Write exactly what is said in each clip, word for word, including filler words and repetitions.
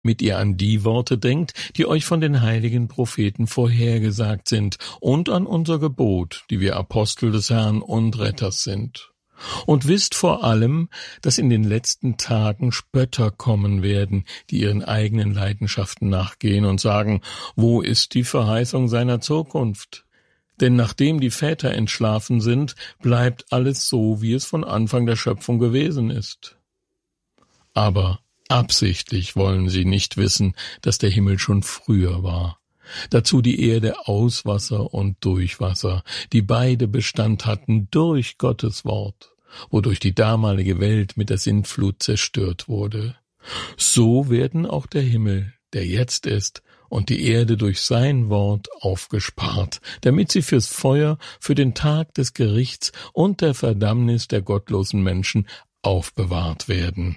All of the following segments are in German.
damit ihr an die Worte denkt, die euch von den heiligen Propheten vorhergesagt sind, und an unser Gebot, die wir Apostel des Herrn und Retters sind. Und wisst vor allem, dass in den letzten Tagen Spötter kommen werden, die ihren eigenen Leidenschaften nachgehen und sagen, wo ist die Verheißung seiner Zukunft? Denn nachdem die Väter entschlafen sind, bleibt alles so, wie es von Anfang der Schöpfung gewesen ist. Aber absichtlich wollen sie nicht wissen, dass der Himmel schon früher war. Dazu die Erde aus Wasser und durch Wasser, die beide Bestand hatten durch Gottes Wort, wodurch die damalige Welt mit der Sintflut zerstört wurde. So werden auch der Himmel, der jetzt ist, und die Erde durch sein Wort aufgespart, damit sie fürs Feuer, für den Tag des Gerichts und der Verdammnis der gottlosen Menschen aufbewahrt werden.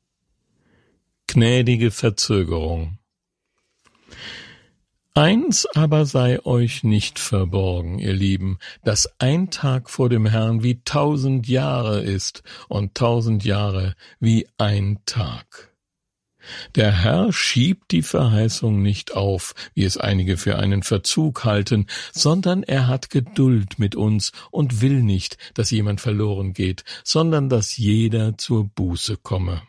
Gnädige Verzögerung. Eins aber sei euch nicht verborgen, ihr Lieben, dass ein Tag vor dem Herrn wie tausend Jahre ist und tausend Jahre wie ein Tag. Der Herr schiebt die Verheißung nicht auf, wie es einige für einen Verzug halten, sondern er hat Geduld mit uns und will nicht, dass jemand verloren geht, sondern dass jeder zur Buße komme.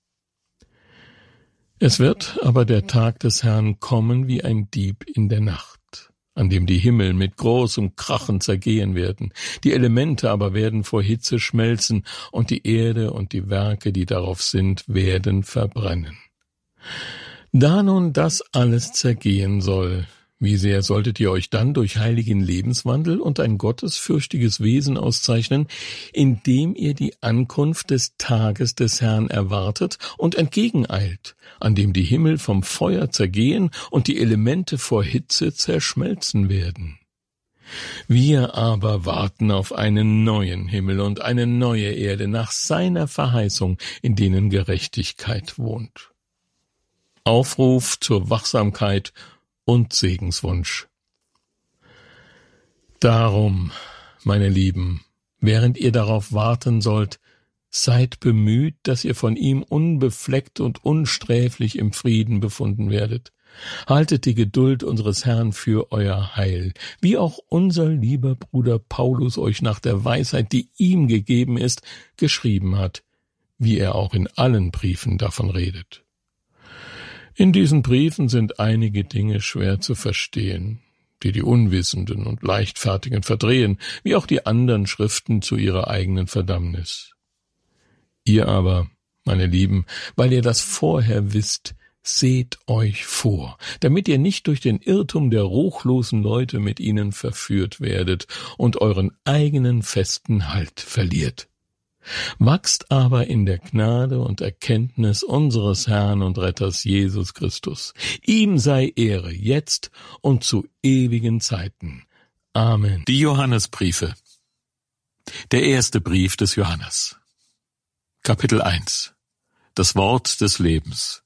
Es wird aber der Tag des Herrn kommen wie ein Dieb in der Nacht, an dem die Himmel mit großem Krachen zergehen werden, die Elemente aber werden vor Hitze schmelzen, und die Erde und die Werke, die darauf sind, werden verbrennen. Da nun das alles zergehen soll, wie sehr solltet ihr euch dann durch heiligen Lebenswandel und ein gottesfürchtiges Wesen auszeichnen, indem ihr die Ankunft des Tages des Herrn erwartet und entgegeneilt, an dem die Himmel vom Feuer zergehen und die Elemente vor Hitze zerschmelzen werden. Wir aber warten auf einen neuen Himmel und eine neue Erde nach seiner Verheißung, in denen Gerechtigkeit wohnt. Aufruf zur Wachsamkeit und Segenswunsch. Darum, meine Lieben, während ihr darauf warten sollt, seid bemüht, dass ihr von ihm unbefleckt und unsträflich im Frieden befunden werdet. Haltet die Geduld unseres Herrn für euer Heil, wie auch unser lieber Bruder Paulus euch nach der Weisheit, die ihm gegeben ist, geschrieben hat, wie er auch in allen Briefen davon redet. In diesen Briefen sind einige Dinge schwer zu verstehen, die die Unwissenden und Leichtfertigen verdrehen, wie auch die anderen Schriften zu ihrer eigenen Verdammnis. Ihr aber, meine Lieben, weil ihr das vorher wisst, seht euch vor, damit ihr nicht durch den Irrtum der ruchlosen Leute mit ihnen verführt werdet und euren eigenen festen Halt verliert. Wachst aber in der Gnade und Erkenntnis unseres Herrn und Retters Jesus Christus. Ihm sei Ehre, jetzt und zu ewigen Zeiten. Amen. Die Johannesbriefe. Der erste Brief des Johannes. Kapitel eins. Das Wort des Lebens.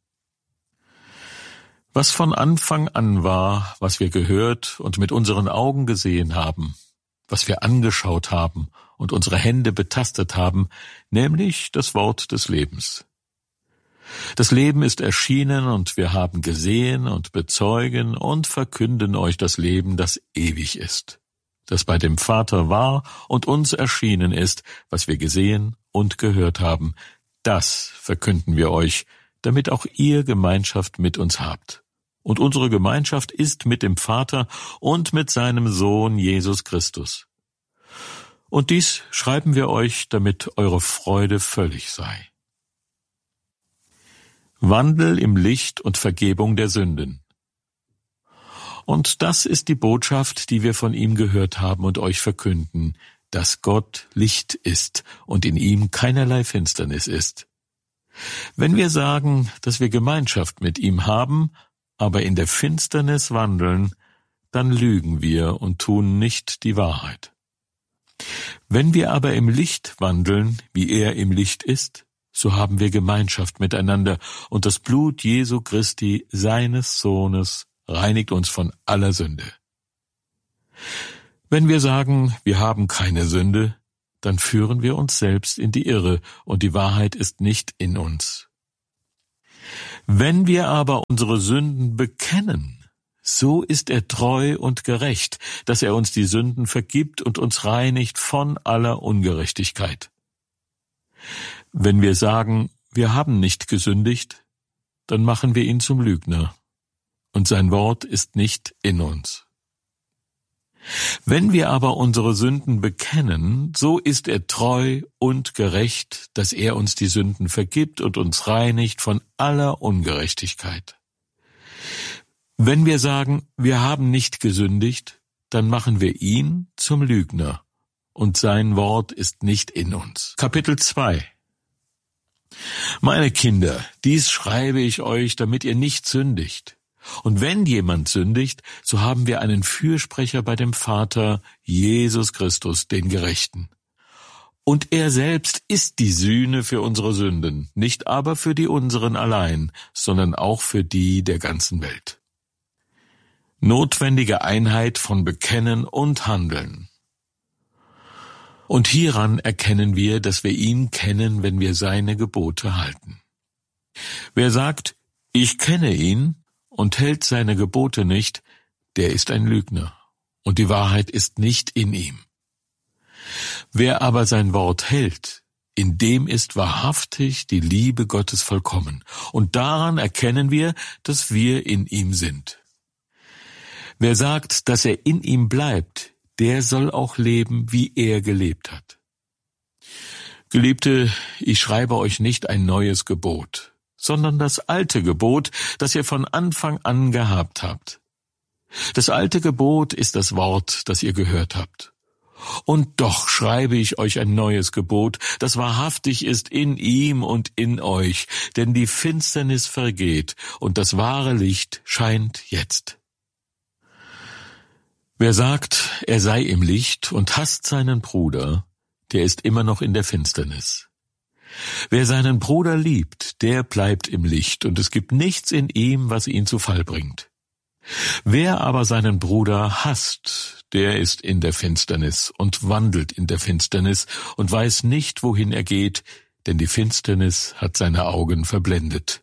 Was von Anfang an war, was wir gehört und mit unseren Augen gesehen haben, was wir angeschaut haben und unsere Hände betastet haben, nämlich das Wort des Lebens. Das Leben ist erschienen, und wir haben gesehen und bezeugen und verkünden euch das Leben, das ewig ist, das bei dem Vater war und uns erschienen ist, was wir gesehen und gehört haben. Das verkünden wir euch, damit auch ihr Gemeinschaft mit uns habt. Und unsere Gemeinschaft ist mit dem Vater und mit seinem Sohn Jesus Christus. Und dies schreiben wir euch, damit eure Freude völlig sei. Wandel im Licht und Vergebung der Sünden. Und das ist die Botschaft, die wir von ihm gehört haben und euch verkünden, dass Gott Licht ist und in ihm keinerlei Finsternis ist. Wenn wir sagen, dass wir Gemeinschaft mit ihm haben, aber in der Finsternis wandeln, dann lügen wir und tun nicht die Wahrheit. Wenn wir aber im Licht wandeln, wie er im Licht ist, so haben wir Gemeinschaft miteinander, und das Blut Jesu Christi, seines Sohnes, reinigt uns von aller Sünde. Wenn wir sagen, wir haben keine Sünde, dann führen wir uns selbst in die Irre, und die Wahrheit ist nicht in uns. Wenn wir aber unsere Sünden bekennen, so ist er treu und gerecht, dass er uns die Sünden vergibt und uns reinigt von aller Ungerechtigkeit. Wenn wir sagen, wir haben nicht gesündigt, dann machen wir ihn zum Lügner, und sein Wort ist nicht in uns. Wenn wir aber unsere Sünden bekennen, so ist er treu und gerecht, dass er uns die Sünden vergibt und uns reinigt von aller Ungerechtigkeit. Wenn wir sagen, wir haben nicht gesündigt, dann machen wir ihn zum Lügner, und sein Wort ist nicht in uns. Kapitel zwei. Meine Kinder, dies schreibe ich euch, damit ihr nicht sündigt. Und wenn jemand sündigt, so haben wir einen Fürsprecher bei dem Vater, Jesus Christus, den Gerechten. Und er selbst ist die Sühne für unsere Sünden, nicht aber für die unseren allein, sondern auch für die der ganzen Welt. Notwendige Einheit von Bekennen und Handeln. Und hieran erkennen wir, dass wir ihn kennen, wenn wir seine Gebote halten. Wer sagt, ich kenne ihn, und hält seine Gebote nicht, der ist ein Lügner, und die Wahrheit ist nicht in ihm. Wer aber sein Wort hält, in dem ist wahrhaftig die Liebe Gottes vollkommen, und daran erkennen wir, dass wir in ihm sind. Wer sagt, dass er in ihm bleibt, der soll auch leben, wie er gelebt hat. Geliebte, ich schreibe euch nicht ein neues Gebot, sondern das alte Gebot, das ihr von Anfang an gehabt habt. Das alte Gebot ist das Wort, das ihr gehört habt. Und doch schreibe ich euch ein neues Gebot, das wahrhaftig ist in ihm und in euch, denn die Finsternis vergeht und das wahre Licht scheint jetzt. Wer sagt, er sei im Licht und hasst seinen Bruder, der ist immer noch in der Finsternis. Wer seinen Bruder liebt, der bleibt im Licht, und es gibt nichts in ihm, was ihn zu Fall bringt. Wer aber seinen Bruder hasst, der ist in der Finsternis und wandelt in der Finsternis und weiß nicht, wohin er geht, denn die Finsternis hat seine Augen verblendet.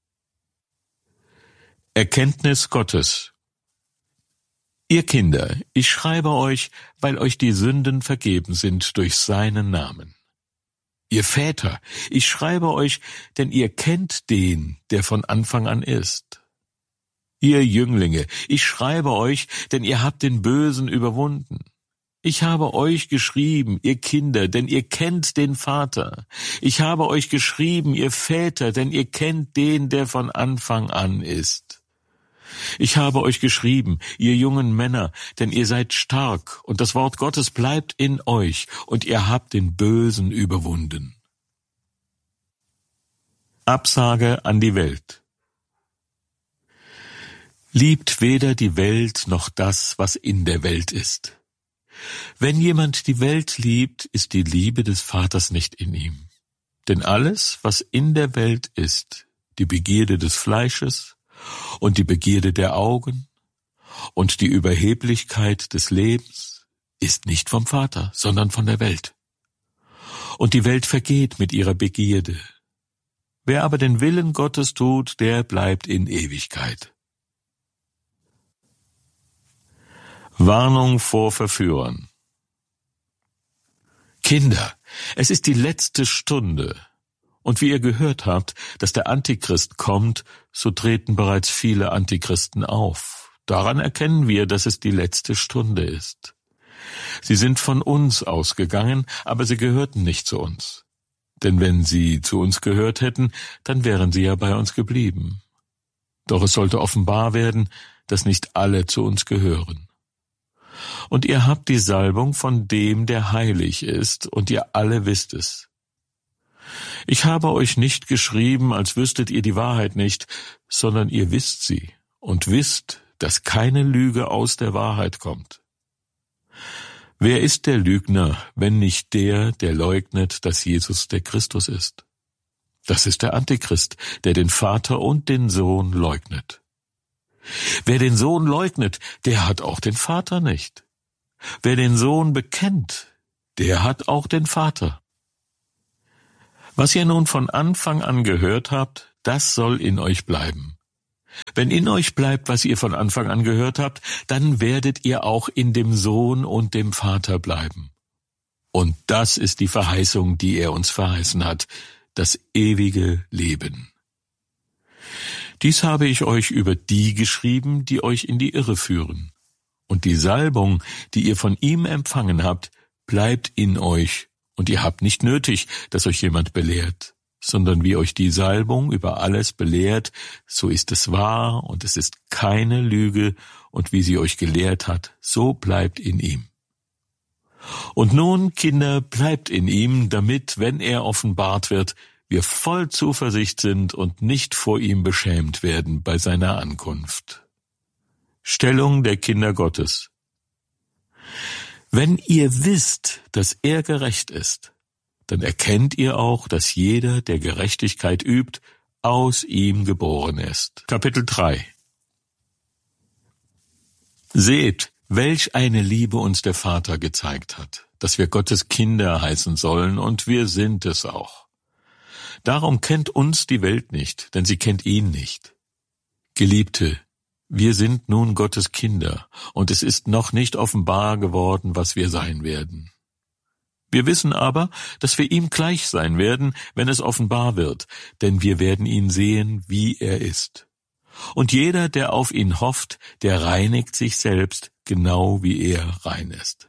Erkenntnis Gottes. Ihr Kinder, ich schreibe euch, weil euch die Sünden vergeben sind durch seinen Namen. Ihr Väter, ich schreibe euch, denn ihr kennt den, der von Anfang an ist. Ihr Jünglinge, ich schreibe euch, denn ihr habt den Bösen überwunden. Ich habe euch geschrieben, ihr Kinder, denn ihr kennt den Vater. Ich habe euch geschrieben, ihr Väter, denn ihr kennt den, der von Anfang an ist. Ich habe euch geschrieben, ihr jungen Männer, denn ihr seid stark, und das Wort Gottes bleibt in euch, und ihr habt den Bösen überwunden. Absage an die Welt. Liebt weder die Welt noch das, was in der Welt ist. Wenn jemand die Welt liebt, ist die Liebe des Vaters nicht in ihm. Denn alles, was in der Welt ist, die Begierde des Fleisches, und die Begierde der Augen und die Überheblichkeit des Lebens ist nicht vom Vater, sondern von der Welt. Und die Welt vergeht mit ihrer Begierde. Wer aber den Willen Gottes tut, der bleibt in Ewigkeit. Warnung vor Verführern. Kinder, es ist die letzte Stunde. Und wie ihr gehört habt, dass der Antichrist kommt, so treten bereits viele Antichristen auf. Daran erkennen wir, dass es die letzte Stunde ist. Sie sind von uns ausgegangen, aber sie gehörten nicht zu uns. Denn wenn sie zu uns gehört hätten, dann wären sie ja bei uns geblieben. Doch es sollte offenbar werden, dass nicht alle zu uns gehören. Und ihr habt die Salbung von dem, der heilig ist, und ihr alle wisst es. Ich habe euch nicht geschrieben, als wüsstet ihr die Wahrheit nicht, sondern ihr wisst sie und wisst, dass keine Lüge aus der Wahrheit kommt. Wer ist der Lügner, wenn nicht der, der leugnet, dass Jesus der Christus ist? Das ist der Antichrist, der den Vater und den Sohn leugnet. Wer den Sohn leugnet, der hat auch den Vater nicht. Wer den Sohn bekennt, der hat auch den Vater. Was ihr nun von Anfang an gehört habt, das soll in euch bleiben. Wenn in euch bleibt, was ihr von Anfang an gehört habt, dann werdet ihr auch in dem Sohn und dem Vater bleiben. Und das ist die Verheißung, die er uns verheißen hat, das ewige Leben. Dies habe ich euch über die geschrieben, die euch in die Irre führen. Und die Salbung, die ihr von ihm empfangen habt, bleibt in euch, und ihr habt nicht nötig, dass euch jemand belehrt, sondern wie euch die Salbung über alles belehrt, so ist es wahr und es ist keine Lüge, und wie sie euch gelehrt hat, so bleibt in ihm. Und nun, Kinder, bleibt in ihm, damit, wenn er offenbart wird, wir voll Zuversicht sind und nicht vor ihm beschämt werden bei seiner Ankunft. Stellung der Kinder Gottes. Wenn ihr wisst, dass er gerecht ist, dann erkennt ihr auch, dass jeder, der Gerechtigkeit übt, aus ihm geboren ist. Kapitel drei. Seht, welch eine Liebe uns der Vater gezeigt hat, dass wir Gottes Kinder heißen sollen, und wir sind es auch. Darum kennt uns die Welt nicht, denn sie kennt ihn nicht. Geliebte, wir sind nun Gottes Kinder, und es ist noch nicht offenbar geworden, was wir sein werden. Wir wissen aber, dass wir ihm gleich sein werden, wenn es offenbar wird, denn wir werden ihn sehen, wie er ist. Und jeder, der auf ihn hofft, der reinigt sich selbst, genau wie er rein ist.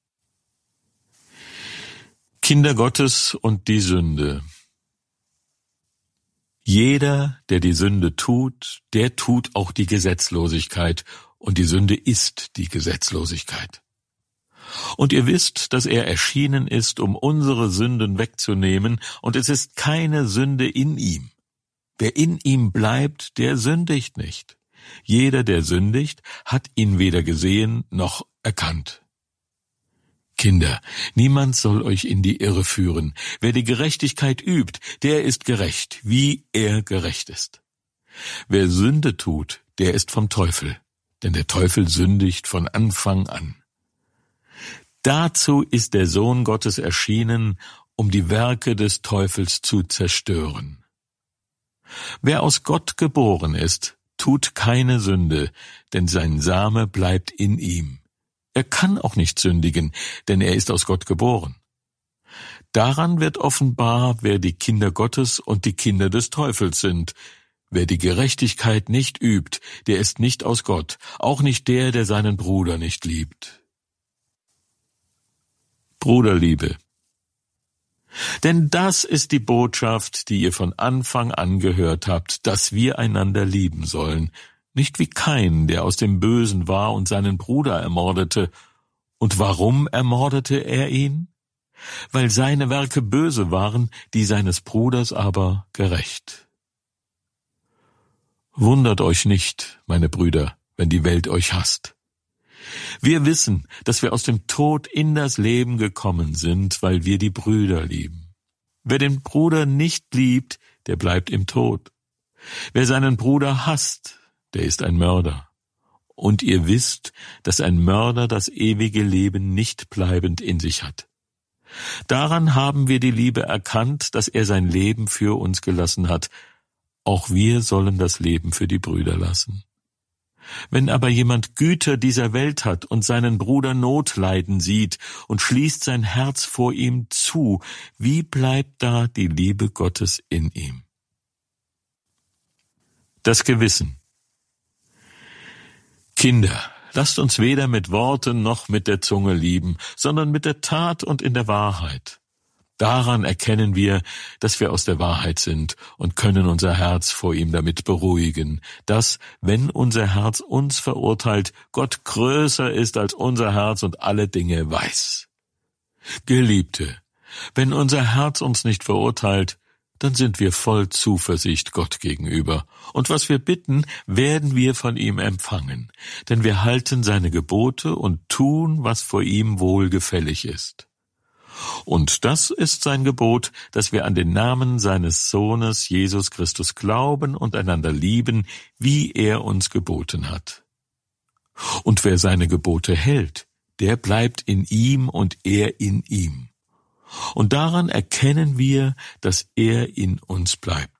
Kinder Gottes und die Sünde. Jeder, der die Sünde tut, der tut auch die Gesetzlosigkeit, und die Sünde ist die Gesetzlosigkeit. Und ihr wisst, dass er erschienen ist, um unsere Sünden wegzunehmen, und es ist keine Sünde in ihm. Wer in ihm bleibt, der sündigt nicht. Jeder, der sündigt, hat ihn weder gesehen noch erkannt. Kinder, niemand soll euch in die Irre führen. Wer die Gerechtigkeit übt, der ist gerecht, wie er gerecht ist. Wer Sünde tut, der ist vom Teufel, denn der Teufel sündigt von Anfang an. Dazu ist der Sohn Gottes erschienen, um die Werke des Teufels zu zerstören. Wer aus Gott geboren ist, tut keine Sünde, denn sein Same bleibt in ihm. Er kann auch nicht sündigen, denn er ist aus Gott geboren. Daran wird offenbar, wer die Kinder Gottes und die Kinder des Teufels sind. Wer die Gerechtigkeit nicht übt, der ist nicht aus Gott, auch nicht der, der seinen Bruder nicht liebt. Bruderliebe. Denn das ist die Botschaft, die ihr von Anfang an gehört habt, dass wir einander lieben sollen, nicht wie Kain, der aus dem Bösen war und seinen Bruder ermordete. Und warum ermordete er ihn? Weil seine Werke böse waren, die seines Bruders aber gerecht. Wundert euch nicht, meine Brüder, wenn die Welt euch hasst. Wir wissen, dass wir aus dem Tod in das Leben gekommen sind, weil wir die Brüder lieben. Wer den Bruder nicht liebt, der bleibt im Tod. Wer seinen Bruder hasst, der ist ein Mörder. Und ihr wisst, dass ein Mörder das ewige Leben nicht bleibend in sich hat. Daran haben wir die Liebe erkannt, dass er sein Leben für uns gelassen hat. Auch wir sollen das Leben für die Brüder lassen. Wenn aber jemand Güter dieser Welt hat und seinen Bruder Not leiden sieht und schließt sein Herz vor ihm zu, wie bleibt da die Liebe Gottes in ihm? Das Gewissen. Kinder, lasst uns weder mit Worten noch mit der Zunge lieben, sondern mit der Tat und in der Wahrheit. Daran erkennen wir, dass wir aus der Wahrheit sind und können unser Herz vor ihm damit beruhigen, dass, wenn unser Herz uns verurteilt, Gott größer ist als unser Herz und alle Dinge weiß. Geliebte, wenn unser Herz uns nicht verurteilt, dann sind wir voll Zuversicht Gott gegenüber. Und was wir bitten, werden wir von ihm empfangen, denn wir halten seine Gebote und tun, was vor ihm wohlgefällig ist. Und das ist sein Gebot, dass wir an den Namen seines Sohnes Jesus Christus glauben und einander lieben, wie er uns geboten hat. Und wer seine Gebote hält, der bleibt in ihm und er in ihm. Und daran erkennen wir, dass er in uns bleibt.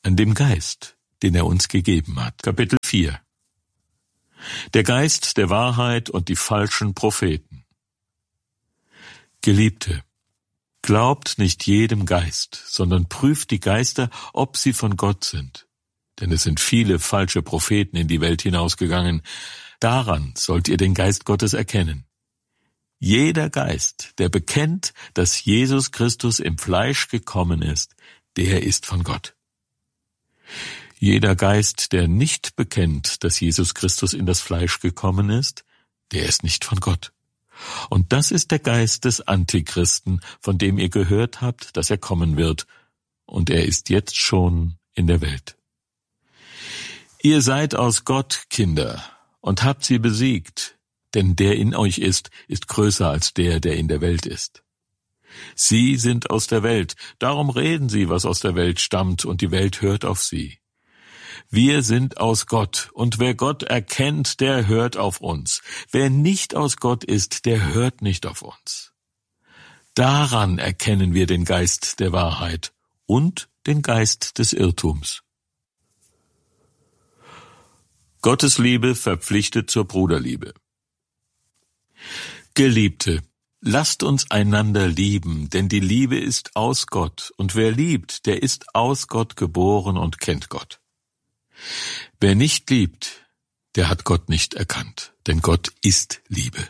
an dem Geist, den er uns gegeben hat. Kapitel vier. Der Geist der Wahrheit und die falschen Propheten. Geliebte, glaubt nicht jedem Geist, sondern prüft die Geister, ob sie von Gott sind. Denn es sind viele falsche Propheten in die Welt hinausgegangen. Daran sollt ihr den Geist Gottes erkennen. Jeder Geist, der bekennt, dass Jesus Christus im Fleisch gekommen ist, der ist von Gott. Jeder Geist, der nicht bekennt, dass Jesus Christus in das Fleisch gekommen ist, der ist nicht von Gott. Und das ist der Geist des Antichristen, von dem ihr gehört habt, dass er kommen wird, und er ist jetzt schon in der Welt. Ihr seid aus Gott Kinder und habt sie besiegt, denn der in euch ist, ist größer als der, der in der Welt ist. Sie sind aus der Welt, darum reden sie, was aus der Welt stammt, und die Welt hört auf sie. Wir sind aus Gott, und wer Gott erkennt, der hört auf uns. Wer nicht aus Gott ist, der hört nicht auf uns. Daran erkennen wir den Geist der Wahrheit und den Geist des Irrtums. Gottes Liebe verpflichtet zur Bruderliebe. Geliebte, lasst uns einander lieben, denn die Liebe ist aus Gott, und wer liebt, der ist aus Gott geboren und kennt Gott. Wer nicht liebt, der hat Gott nicht erkannt, denn Gott ist Liebe.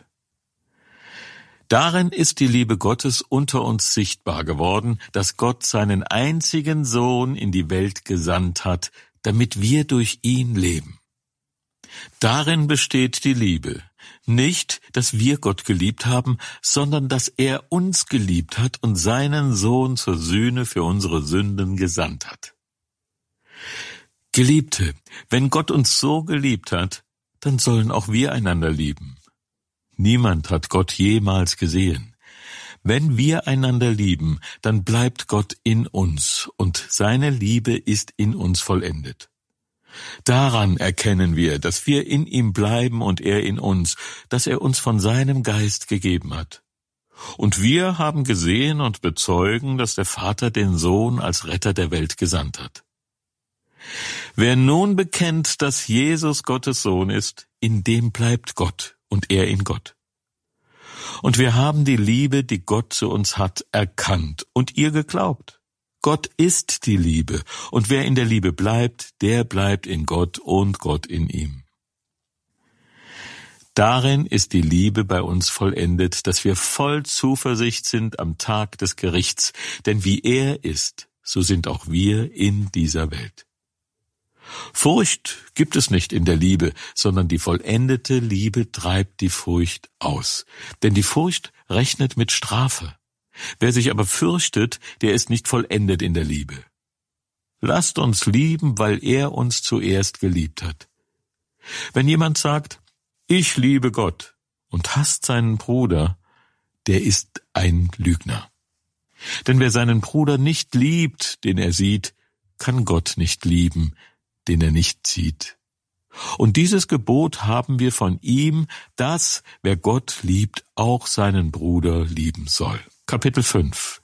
Darin ist die Liebe Gottes unter uns sichtbar geworden, dass Gott seinen einzigen Sohn in die Welt gesandt hat, damit wir durch ihn leben. Darin besteht die Liebe, nicht, dass wir Gott geliebt haben, sondern dass er uns geliebt hat und seinen Sohn zur Sühne für unsere Sünden gesandt hat. Geliebte, wenn Gott uns so geliebt hat, dann sollen auch wir einander lieben. Niemand hat Gott jemals gesehen. Wenn wir einander lieben, dann bleibt Gott in uns und seine Liebe ist in uns vollendet. Daran erkennen wir, dass wir in ihm bleiben und er in uns, dass er uns von seinem Geist gegeben hat. Und wir haben gesehen und bezeugen, dass der Vater den Sohn als Retter der Welt gesandt hat. Wer nun bekennt, dass Jesus Gottes Sohn ist, in dem bleibt Gott und er in Gott. Und wir haben die Liebe, die Gott zu uns hat, erkannt und ihr geglaubt. Gott ist die Liebe, und wer in der Liebe bleibt, der bleibt in Gott und Gott in ihm. Darin ist die Liebe bei uns vollendet, dass wir voll Zuversicht sind am Tag des Gerichts, denn wie er ist, so sind auch wir in dieser Welt. Furcht gibt es nicht in der Liebe, sondern die vollendete Liebe treibt die Furcht aus, denn die Furcht rechnet mit Strafe. Wer sich aber fürchtet, der ist nicht vollendet in der Liebe. Lasst uns lieben, weil er uns zuerst geliebt hat. Wenn jemand sagt, ich liebe Gott und hasst seinen Bruder, der ist ein Lügner. Denn wer seinen Bruder nicht liebt, den er sieht, kann Gott nicht lieben, den er nicht sieht. Und dieses Gebot haben wir von ihm, dass, wer Gott liebt, auch seinen Bruder lieben soll. Kapitel fünf.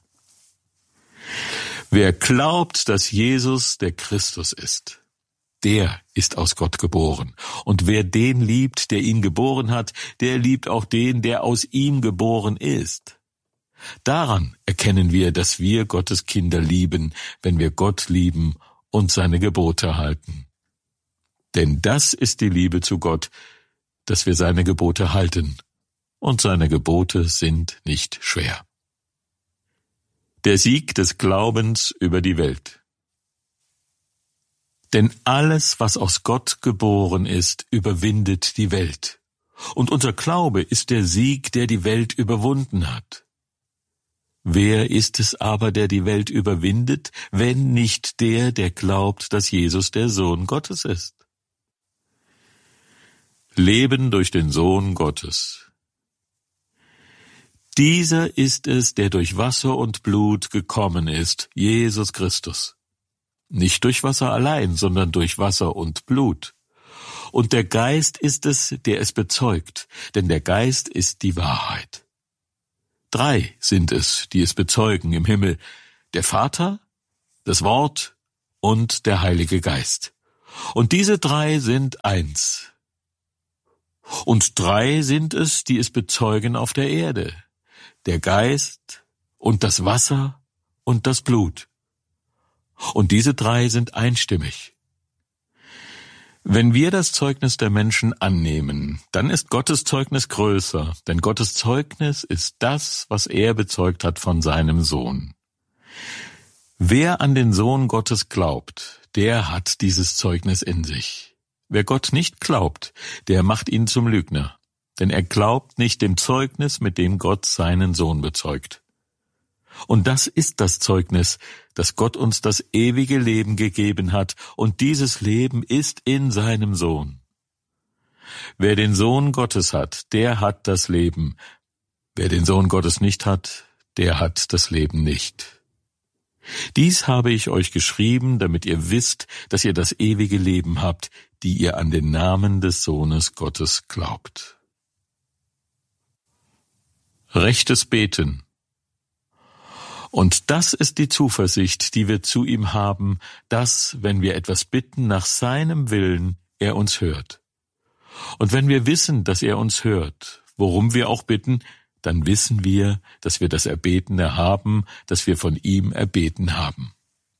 Wer glaubt, dass Jesus der Christus ist, der ist aus Gott geboren. Und wer den liebt, der ihn geboren hat, der liebt auch den, der aus ihm geboren ist. Daran erkennen wir, dass wir Gottes Kinder lieben, wenn wir Gott lieben und seine Gebote halten. Denn das ist die Liebe zu Gott, dass wir seine Gebote halten, und seine Gebote sind nicht schwer. Der Sieg des Glaubens über die Welt. Denn alles, was aus Gott geboren ist, überwindet die Welt. Und unser Glaube ist der Sieg, der die Welt überwunden hat. Wer ist es aber, der die Welt überwindet, wenn nicht der, der glaubt, dass Jesus der Sohn Gottes ist? Leben durch den Sohn Gottes. Dieser ist es, der durch Wasser und Blut gekommen ist, Jesus Christus. Nicht durch Wasser allein, sondern durch Wasser und Blut. Und der Geist ist es, der es bezeugt, denn der Geist ist die Wahrheit. Drei sind es, die es bezeugen im Himmel: der Vater, das Wort und der Heilige Geist. Und diese drei sind eins. Und drei sind es, die es bezeugen auf der Erde: der Geist und das Wasser und das Blut. Und diese drei sind einstimmig. Wenn wir das Zeugnis der Menschen annehmen, dann ist Gottes Zeugnis größer, denn Gottes Zeugnis ist das, was er bezeugt hat von seinem Sohn. Wer an den Sohn Gottes glaubt, der hat dieses Zeugnis in sich. Wer Gott nicht glaubt, der macht ihn zum Lügner, denn er glaubt nicht dem Zeugnis, mit dem Gott seinen Sohn bezeugt. Und das ist das Zeugnis, dass Gott uns das ewige Leben gegeben hat, und dieses Leben ist in seinem Sohn. Wer den Sohn Gottes hat, der hat das Leben. Wer den Sohn Gottes nicht hat, der hat das Leben nicht. Dies habe ich euch geschrieben, damit ihr wisst, dass ihr das ewige Leben habt, die ihr an den Namen des Sohnes Gottes glaubt. Rechtes Beten. Und das ist die Zuversicht, die wir zu ihm haben, dass, wenn wir etwas bitten nach seinem Willen, er uns hört. Und wenn wir wissen, dass er uns hört, worum wir auch bitten, dann wissen wir, dass wir das Erbetene haben, das wir von ihm erbeten haben.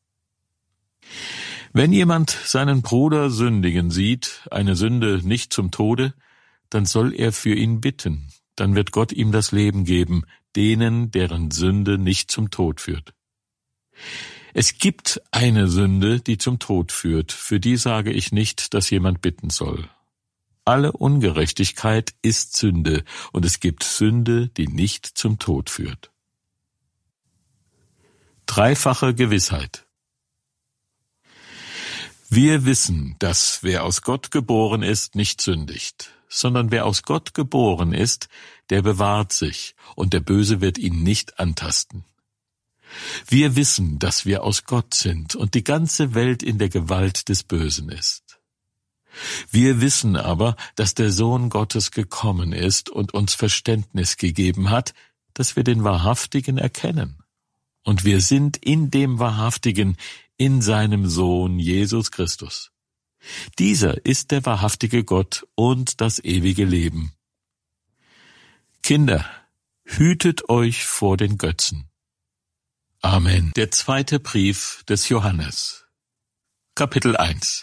Wenn jemand seinen Bruder sündigen sieht, eine Sünde nicht zum Tode, dann soll er für ihn bitten, dann wird Gott ihm das Leben geben, denen, deren Sünde nicht zum Tod führt. Es gibt eine Sünde, die zum Tod führt, für die sage ich nicht, dass jemand bitten soll. Alle Ungerechtigkeit ist Sünde, und es gibt Sünde, die nicht zum Tod führt. Dreifache Gewissheit. Wir wissen, dass wer aus Gott geboren ist, nicht sündigt, sondern wer aus Gott geboren ist, der bewahrt sich, und der Böse wird ihn nicht antasten. Wir wissen, dass wir aus Gott sind und die ganze Welt in der Gewalt des Bösen ist. Wir wissen aber, dass der Sohn Gottes gekommen ist und uns Verständnis gegeben hat, dass wir den Wahrhaftigen erkennen. Und wir sind in dem Wahrhaftigen, in seinem Sohn Jesus Christus. Dieser ist der wahrhaftige Gott und das ewige Leben. Kinder, hütet euch vor den Götzen. Amen. Der zweite Brief des Johannes. Kapitel eins.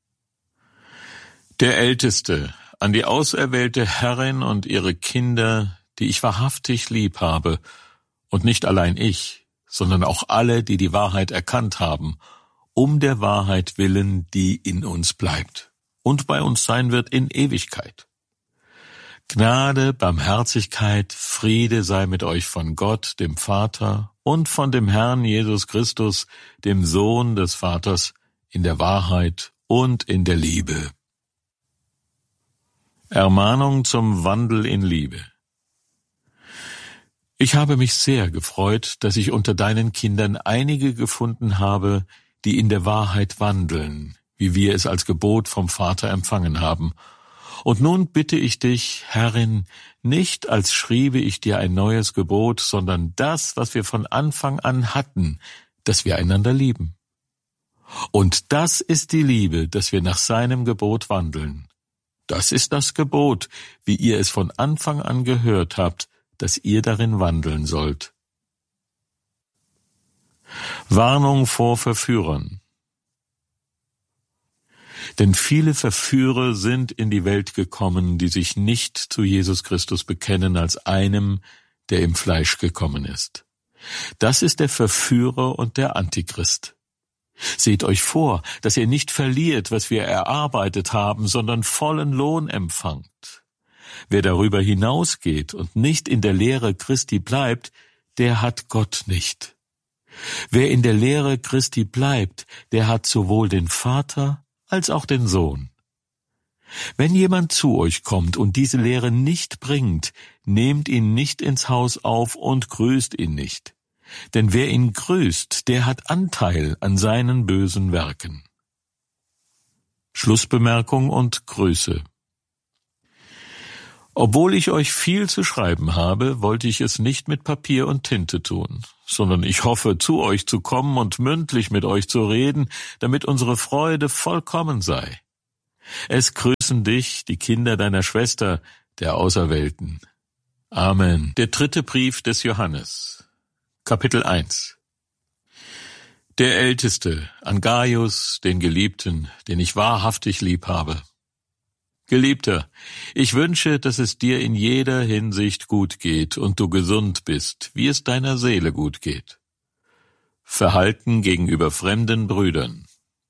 Der Älteste, an die auserwählte Herrin und ihre Kinder, die ich wahrhaftig lieb habe, und nicht allein ich, sondern auch alle, die die Wahrheit erkannt haben, um der Wahrheit willen, die in uns bleibt und bei uns sein wird in Ewigkeit. Gnade, Barmherzigkeit, Friede sei mit euch von Gott, dem Vater, und von dem Herrn Jesus Christus, dem Sohn des Vaters, in der Wahrheit und in der Liebe. Ermahnung zum Wandel in Liebe. Ich habe mich sehr gefreut, dass ich unter deinen Kindern einige gefunden habe, die in der Wahrheit wandeln, wie wir es als Gebot vom Vater empfangen haben. Und nun bitte ich dich, Herrin, nicht als schriebe ich dir ein neues Gebot, sondern das, was wir von Anfang an hatten, dass wir einander lieben. Und das ist die Liebe, dass wir nach seinem Gebot wandeln. Das ist das Gebot, wie ihr es von Anfang an gehört habt, dass ihr darin wandeln sollt. Warnung vor Verführern. Denn viele Verführer sind in die Welt gekommen, die sich nicht zu Jesus Christus bekennen als einem, der im Fleisch gekommen ist. Das ist der Verführer und der Antichrist. Seht euch vor, dass ihr nicht verliert, was wir erarbeitet haben, sondern vollen Lohn empfangt. Wer darüber hinausgeht und nicht in der Lehre Christi bleibt, der hat Gott nicht. Wer in der Lehre Christi bleibt, der hat sowohl den Vater als auch den Sohn. Wenn jemand zu euch kommt und diese Lehre nicht bringt, nehmt ihn nicht ins Haus auf und grüßt ihn nicht. Denn wer ihn grüßt, der hat Anteil an seinen bösen Werken. Schlussbemerkung und Grüße. Obwohl ich euch viel zu schreiben habe, wollte ich es nicht mit Papier und Tinte tun, sondern ich hoffe, zu euch zu kommen und mündlich mit euch zu reden, damit unsere Freude vollkommen sei. Es grüßen dich, die Kinder deiner Schwester, der Auserwählten. Amen. Der dritte Brief des Johannes. Kapitel eins. Der Älteste, an Gaius, den Geliebten, den ich wahrhaftig lieb habe. Geliebter, ich wünsche, dass es dir in jeder Hinsicht gut geht und du gesund bist, wie es deiner Seele gut geht. Verhalten gegenüber fremden Brüdern.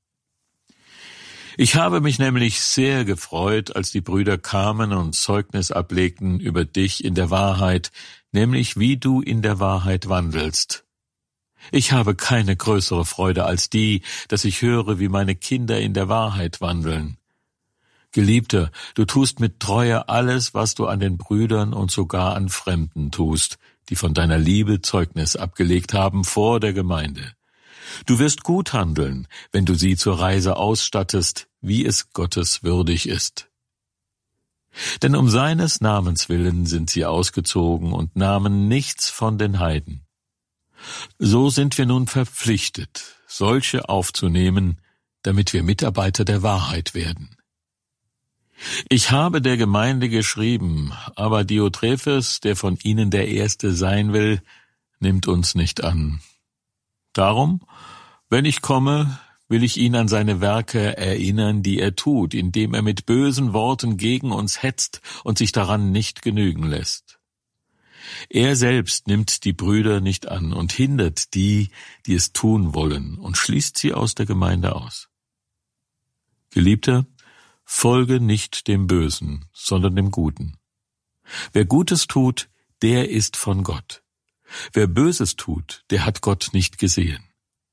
Ich habe mich nämlich sehr gefreut, als die Brüder kamen und Zeugnis ablegten über dich in der Wahrheit, nämlich wie du in der Wahrheit wandelst. Ich habe keine größere Freude als die, dass ich höre, wie meine Kinder in der Wahrheit wandeln. Geliebter, du tust mit Treue alles, was du an den Brüdern und sogar an Fremden tust, die von deiner Liebe Zeugnis abgelegt haben vor der Gemeinde. Du wirst gut handeln, wenn du sie zur Reise ausstattest, wie es Gottes würdig ist. Denn um seines Namens willen sind sie ausgezogen und nahmen nichts von den Heiden. So sind wir nun verpflichtet, solche aufzunehmen, damit wir Mitarbeiter der Wahrheit werden. Ich habe der Gemeinde geschrieben, aber Diotrephes, der von ihnen der Erste sein will, nimmt uns nicht an. Darum, wenn ich komme, will ich ihn an seine Werke erinnern, die er tut, indem er mit bösen Worten gegen uns hetzt und sich daran nicht genügen lässt. Er selbst nimmt die Brüder nicht an und hindert die, die es tun wollen, und schließt sie aus der Gemeinde aus. Geliebter, folge nicht dem Bösen, sondern dem Guten. Wer Gutes tut, der ist von Gott. Wer Böses tut, der hat Gott nicht gesehen.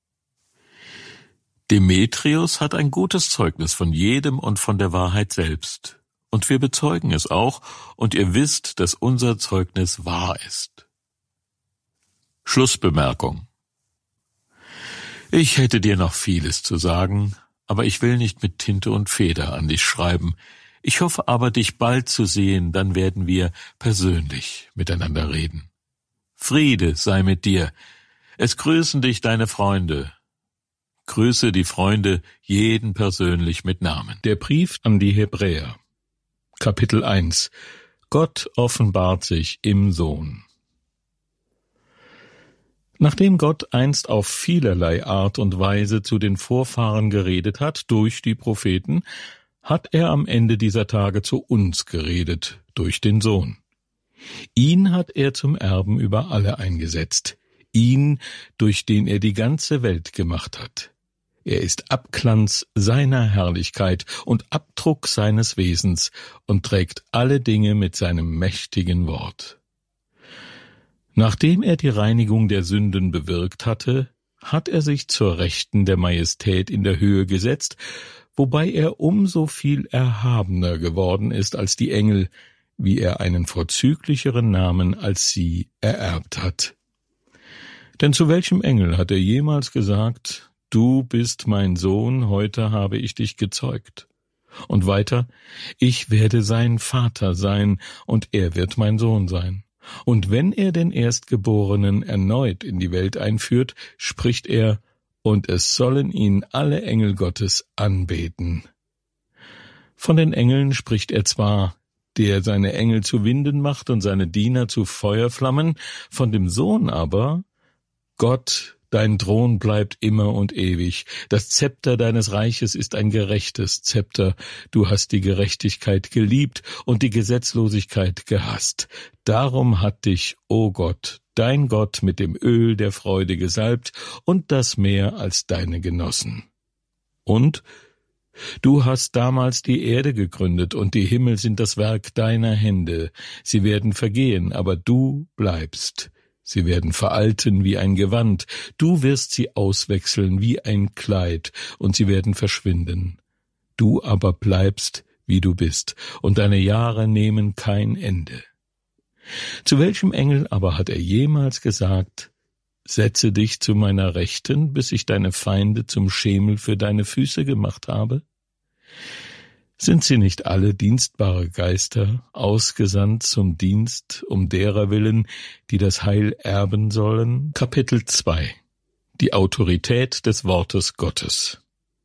Demetrius hat ein gutes Zeugnis von jedem und von der Wahrheit selbst. Und wir bezeugen es auch, und ihr wisst, dass unser Zeugnis wahr ist. Schlussbemerkung. Ich hätte dir noch vieles zu sagen, aber ich will nicht mit Tinte und Feder an dich schreiben. Ich hoffe aber, dich bald zu sehen, dann werden wir persönlich miteinander reden. Friede sei mit dir. Es grüßen dich deine Freunde. Grüße die Freunde, jeden persönlich mit Namen. Der Brief an die Hebräer. Kapitel eins. Gott offenbart sich im Sohn. Nachdem Gott einst auf vielerlei Art und Weise zu den Vorfahren geredet hat, durch die Propheten, hat er am Ende dieser Tage zu uns geredet, durch den Sohn. Ihn hat er zum Erben über alle eingesetzt, ihn, durch den er die ganze Welt gemacht hat. Er ist Abglanz seiner Herrlichkeit und Abdruck seines Wesens und trägt alle Dinge mit seinem mächtigen Wort. Nachdem er die Reinigung der Sünden bewirkt hatte, hat er sich zur Rechten der Majestät in der Höhe gesetzt, wobei er umso viel erhabener geworden ist als die Engel, wie er einen vorzüglicheren Namen als sie ererbt hat. Denn zu welchem Engel hat er jemals gesagt, »Du bist mein Sohn, heute habe ich dich gezeugt«? Und weiter, »Ich werde sein Vater sein, und er wird mein Sohn sein«. Und wenn er den Erstgeborenen erneut in die Welt einführt, spricht er, »Und es sollen ihn alle Engel Gottes anbeten«. Von den Engeln spricht er zwar, der seine Engel zu Winden macht und seine Diener zu Feuerflammen, von dem Sohn aber, »Gott, dein Thron bleibt immer und ewig. Das Zepter deines Reiches ist ein gerechtes Zepter. Du hast die Gerechtigkeit geliebt und die Gesetzlosigkeit gehasst. Darum hat dich, o Gott, dein Gott mit dem Öl der Freude gesalbt und das mehr als deine Genossen. Und du hast damals die Erde gegründet und die Himmel sind das Werk deiner Hände. Sie werden vergehen, aber du bleibst. Sie werden veralten wie ein Gewand, du wirst sie auswechseln wie ein Kleid, und sie werden verschwinden. Du aber bleibst, wie du bist, und deine Jahre nehmen kein Ende. Zu welchem Engel aber hat er jemals gesagt, »Setze dich zu meiner Rechten, bis ich deine Feinde zum Schemel für deine Füße gemacht habe«? Sind sie nicht alle dienstbare Geister, ausgesandt zum Dienst, um derer willen, die das Heil erben sollen? Kapitel zwei. Die Autorität des Wortes Gottes.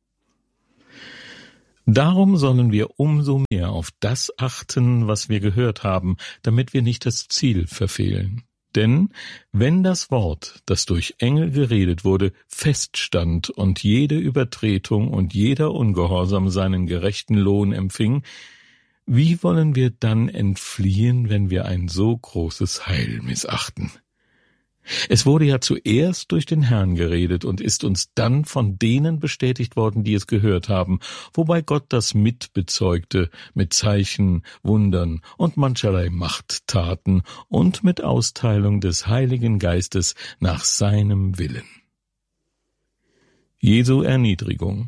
Darum sollen wir umso mehr auf das achten, was wir gehört haben, damit wir nicht das Ziel verfehlen. Denn wenn das Wort, das durch Engel geredet wurde, feststand und jede Übertretung und jeder Ungehorsam seinen gerechten Lohn empfing, wie wollen wir dann entfliehen, wenn wir ein so großes Heil missachten? Es wurde ja zuerst durch den Herrn geredet und ist uns dann von denen bestätigt worden, die es gehört haben, wobei Gott das mitbezeugte mit Zeichen, Wundern und mancherlei Machttaten und mit Austeilung des Heiligen Geistes nach seinem Willen. Jesu Erniedrigung.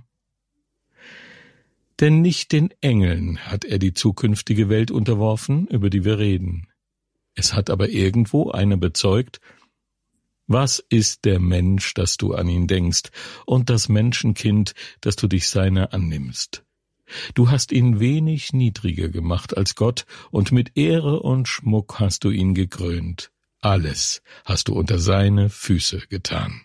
Denn nicht den Engeln hat er die zukünftige Welt unterworfen, über die wir reden. Es hat aber irgendwo einer bezeugt: Was ist der Mensch, dass du an ihn denkst, und das Menschenkind, dass du dich seiner annimmst? Du hast ihn wenig niedriger gemacht als Gott, und mit Ehre und Schmuck hast du ihn gekrönt. Alles hast du unter seine Füße getan.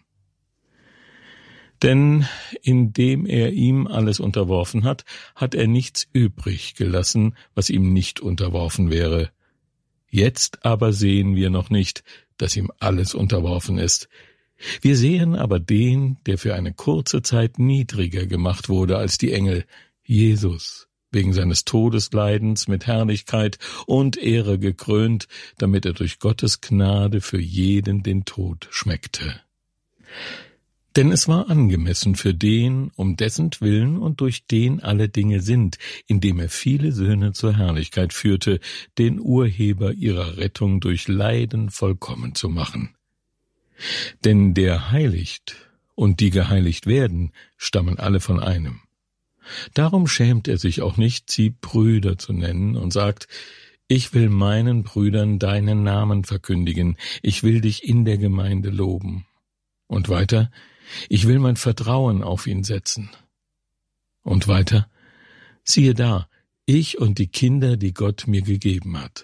Denn indem er ihm alles unterworfen hat, hat er nichts übrig gelassen, was ihm nicht unterworfen wäre. Jetzt aber sehen wir noch nicht, dass ihm alles unterworfen ist. Wir sehen aber den, der für eine kurze Zeit niedriger gemacht wurde als die Engel, Jesus, wegen seines Todesleidens mit Herrlichkeit und Ehre gekrönt, damit er durch Gottes Gnade für jeden den Tod schmeckte. Denn es war angemessen für den, um dessentwillen und durch den alle Dinge sind, indem er viele Söhne zur Herrlichkeit führte, den Urheber ihrer Rettung durch Leiden vollkommen zu machen. Denn der heiligt und die geheiligt werden, stammen alle von einem. Darum schämt er sich auch nicht, sie Brüder zu nennen, und sagt: Ich will meinen Brüdern deinen Namen verkündigen, ich will dich in der Gemeinde loben. Und weiter: Ich will mein Vertrauen auf ihn setzen. Und weiter: Siehe da, ich und die Kinder, die Gott mir gegeben hat.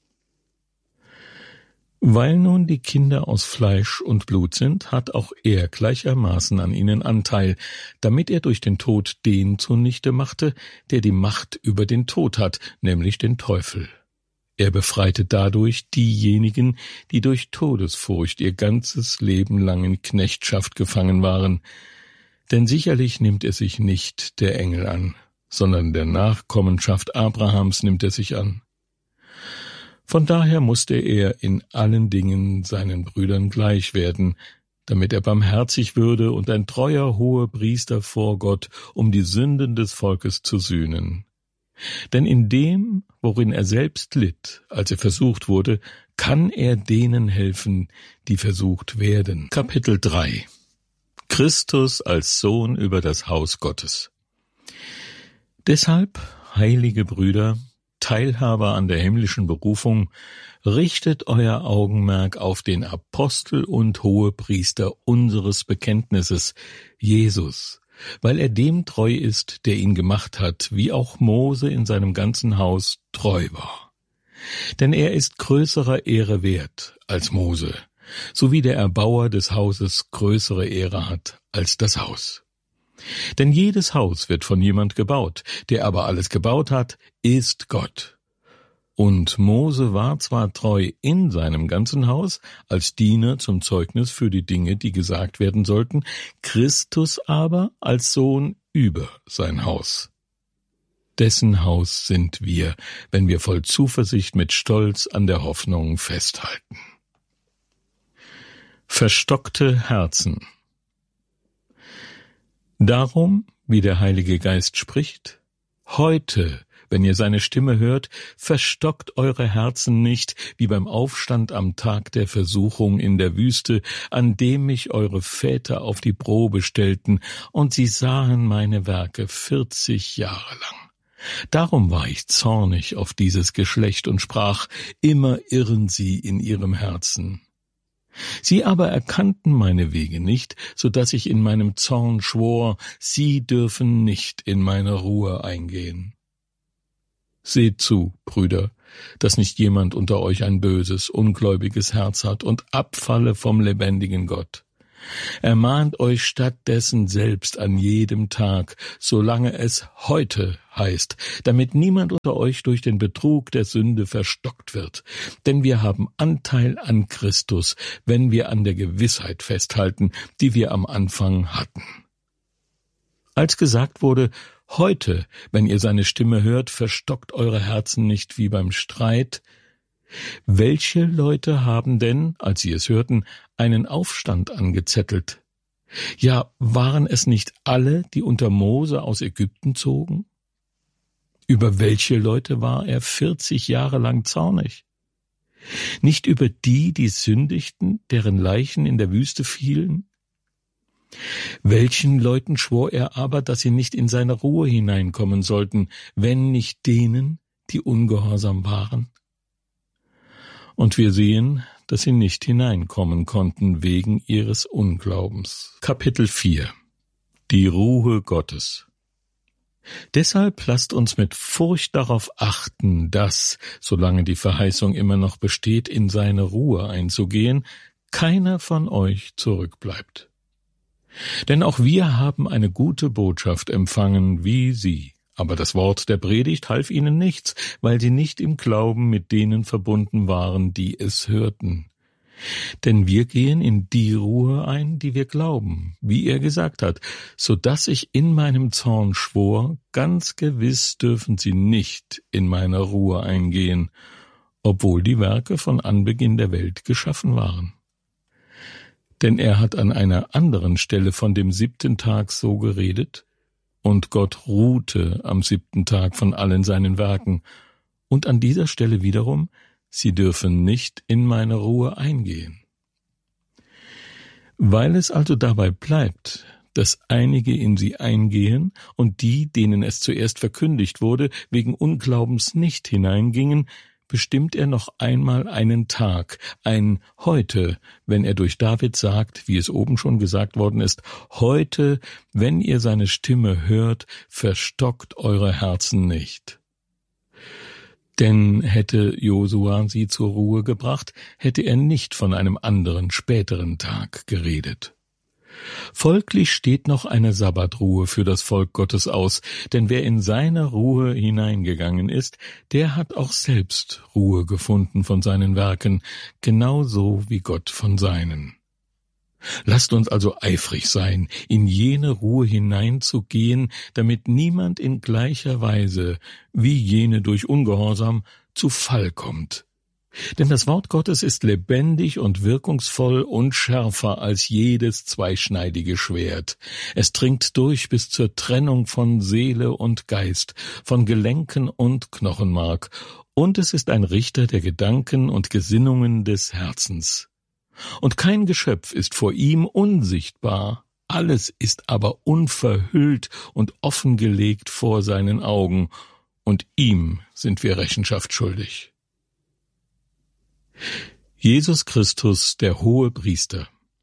Weil nun die Kinder aus Fleisch und Blut sind, hat auch er gleichermaßen an ihnen Anteil, damit er durch den Tod den zunichte machte, der die Macht über den Tod hat, nämlich den Teufel. Er befreite dadurch diejenigen, die durch Todesfurcht ihr ganzes Leben lang in Knechtschaft gefangen waren. Denn sicherlich nimmt er sich nicht der Engel an, sondern der Nachkommenschaft Abrahams nimmt er sich an. Von daher musste er in allen Dingen seinen Brüdern gleich werden, damit er barmherzig würde und ein treuer Hohepriester vor Gott, um die Sünden des Volkes zu sühnen. Denn in dem, worin er selbst litt, als er versucht wurde, kann er denen helfen, die versucht werden. Kapitel drei. Christus als Sohn über das Haus Gottes. Deshalb, heilige Brüder, Teilhaber an der himmlischen Berufung, richtet euer Augenmerk auf den Apostel und Hohepriester unseres Bekenntnisses, Jesus, weil er dem treu ist, der ihn gemacht hat, wie auch Mose in seinem ganzen Haus treu war. Denn er ist größerer Ehre wert als Mose, so wie der Erbauer des Hauses größere Ehre hat als das Haus. Denn jedes Haus wird von jemand gebaut, der aber alles gebaut hat, ist Gott. Und Mose war zwar treu in seinem ganzen Haus, als Diener zum Zeugnis für die Dinge, die gesagt werden sollten, Christus aber als Sohn über sein Haus. Dessen Haus sind wir, wenn wir voll Zuversicht mit Stolz an der Hoffnung festhalten. Verstockte Herzen. Darum, wie der Heilige Geist spricht, heute, wenn ihr seine Stimme hört, verstockt eure Herzen nicht, wie beim Aufstand am Tag der Versuchung in der Wüste, an dem mich eure Väter auf die Probe stellten, und sie sahen meine Werke vierzig Jahre lang. Darum war ich zornig auf dieses Geschlecht und sprach, immer irren sie in ihrem Herzen. Sie aber erkannten meine Wege nicht, so dass ich in meinem Zorn schwor, sie dürfen nicht in meine Ruhe eingehen. Seht zu, Brüder, dass nicht jemand unter euch ein böses, ungläubiges Herz hat und abfalle vom lebendigen Gott. Ermahnt euch stattdessen selbst an jedem Tag, solange es heute heißt, damit niemand unter euch durch den Betrug der Sünde verstockt wird. Denn wir haben Anteil an Christus, wenn wir an der Gewissheit festhalten, die wir am Anfang hatten. Als gesagt wurde, heute, wenn ihr seine Stimme hört, verstockt eure Herzen nicht wie beim Streit. Welche Leute haben denn, als sie es hörten, einen Aufstand angezettelt? Ja, waren es nicht alle, die unter Mose aus Ägypten zogen? Über welche Leute war er vierzig Jahre lang zornig? Nicht über die, die sündigten, deren Leichen in der Wüste fielen? Welchen Leuten schwor er aber, dass sie nicht in seine Ruhe hineinkommen sollten, wenn nicht denen, die ungehorsam waren? Und wir sehen, dass sie nicht hineinkommen konnten wegen ihres Unglaubens. Kapitel vier. Die Ruhe Gottes. Deshalb lasst uns mit Furcht darauf achten, dass, solange die Verheißung immer noch besteht, in seine Ruhe einzugehen, keiner von euch zurückbleibt. Denn auch wir haben eine gute Botschaft empfangen wie sie. Aber das Wort der Predigt half ihnen nichts, weil sie nicht im Glauben mit denen verbunden waren, die es hörten. Denn wir gehen in die Ruhe ein, die wir glauben, wie er gesagt hat, so dass ich in meinem Zorn schwor, ganz gewiss dürfen sie nicht in meine Ruhe eingehen, obwohl die Werke von Anbeginn der Welt geschaffen waren. Denn er hat an einer anderen Stelle von dem siebten Tag so geredet, und Gott ruhte am siebten Tag von allen seinen Werken. Und an dieser Stelle wiederum, sie dürfen nicht in meine Ruhe eingehen. Weil es also dabei bleibt, dass einige in sie eingehen und die, denen es zuerst verkündigt wurde, wegen Unglaubens nicht hineingingen, bestimmt er noch einmal einen Tag, ein Heute, wenn er durch David sagt, wie es oben schon gesagt worden ist, heute, wenn ihr seine Stimme hört, verstockt eure Herzen nicht. Denn hätte Josua sie zur Ruhe gebracht, hätte er nicht von einem anderen, späteren Tag geredet. Folglich steht noch eine Sabbatruhe für das Volk Gottes aus, denn wer in seine Ruhe hineingegangen ist, der hat auch selbst Ruhe gefunden von seinen Werken, genauso wie Gott von seinen. Lasst uns also eifrig sein, in jene Ruhe hineinzugehen, damit niemand in gleicher Weise wie jene durch Ungehorsam zu Fall kommt. Denn das Wort Gottes ist lebendig und wirkungsvoll und schärfer als jedes zweischneidige Schwert. Es dringt durch bis zur Trennung von Seele und Geist, von Gelenken und Knochenmark, und es ist ein Richter der Gedanken und Gesinnungen des Herzens. Und kein Geschöpf ist vor ihm unsichtbar, alles ist aber unverhüllt und offengelegt vor seinen Augen, und ihm sind wir Rechenschaft schuldig. Jesus Christus, der Hohepriester.